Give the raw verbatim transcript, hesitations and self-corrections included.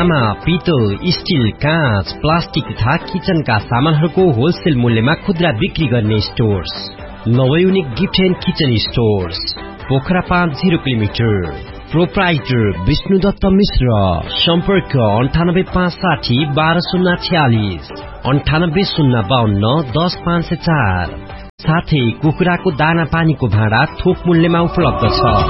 तामा, पितल, स्टील, काँच, प्लास्टिक तथा किचनका सामानहरूको होलसेल मूल्यमा खुद्रा बिक्री गर्ने stores नवयुनिक gift and kitchen stores, Pokhara पाँच जिरो किलोमिटर। प्रोप्राइटर विष्णुदत्त मिश्र। सम्पर्क अन्ठानब्बे पाँच साठी बाह्र शून्य छ्यालिस, अन्ठानब्बे शून्य बाहन्न दस पाँच सय चार। साथै कुखुराको दाना पानीको भाँडा थोक मूल्यमा उपलब्ध छ।